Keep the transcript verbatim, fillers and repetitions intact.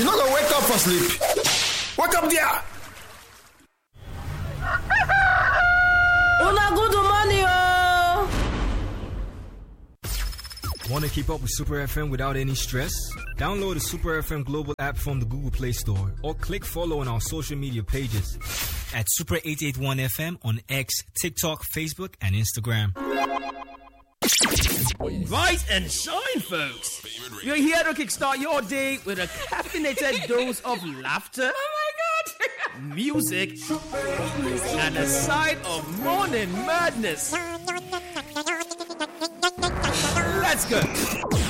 You not gonna wake up for sleep. Wake up there. Una good morning, oh. Want to keep up with Super F M without any stress? Download the Super F M Global app from the Google Play Store or click follow on our social media pages at Super eight eighty-one F M on X, TikTok, Facebook, and Instagram. Rise and shine, folks. You're here to kickstart your day with a caffeinated dose of laughter. Oh my God. Music, and a side of morning madness. Let's go.